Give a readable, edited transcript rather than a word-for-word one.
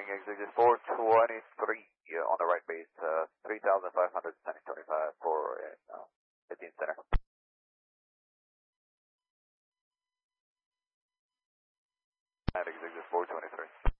morning, exit 423 on the right base, 3,500 descending 25 for 15 center. And exit 423.